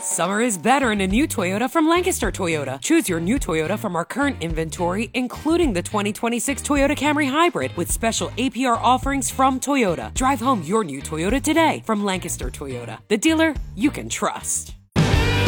Summer is better in a new Toyota from Lancaster Toyota. Choose your new Toyota from our current inventory, including the 2026 Toyota Camry Hybrid with special APR offerings from Toyota. Drive home your new Toyota today from Lancaster Toyota, the dealer you can trust.